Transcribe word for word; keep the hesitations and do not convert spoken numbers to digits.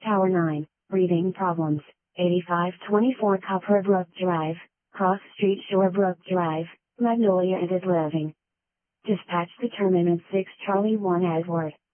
Tower nine, breathing problems, eighty-five twenty-four Copperbrook Drive, Cross Street Shorebrook Drive, Magnolia and is living. Dispatch determinant six Charlie one Edward.